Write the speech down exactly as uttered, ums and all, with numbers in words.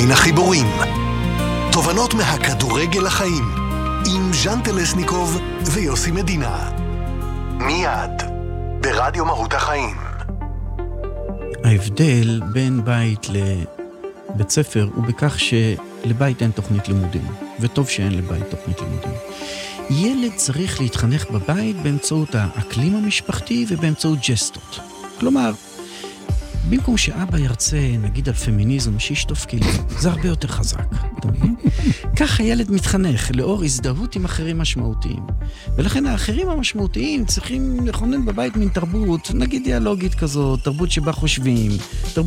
בין החיבורים. תובנות מהכדורגל לחיים, עם ז'אן טלסניקוב ויוסי מדינה. מיד, ברדיו מהות החיים. ההבדל בין בית לבית ספר הוא בכך שלבית אין תוכנית לימודים, וטוב שאין לבית תוכנית לימודים. ילד צריך להתחנך בבית באמצעות האקלים המשפחתי ובאמצעות ג'סטות. כלומר, במקום שאבא ירצה, נגיד על פמיניזם, שישטוף כלים, זה הרבה יותר חזק. כך הילד מתחנך לאור הזדהות עם אחרים משמעותיים. ולכן האחרים המשמעותיים צריכים לכונן בבית מין תרבות, נגיד דיאלוגית כזאת, תרבות שבה חושבים, תרבות